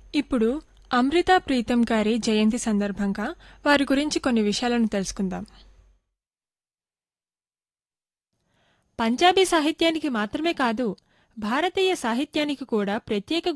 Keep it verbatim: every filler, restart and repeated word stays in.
ఇప్పుడు అమృతా ప్రీతం గారి జయంతి సందర్భంగా వారి గురించి కొన్ని విషయాలను తెలుసుకుందాం. పంజాబీ సాహిత్యానికి మాత్రమే కాదు, భారతీయ సాహిత్యానికి కూడా ప్రత్యేక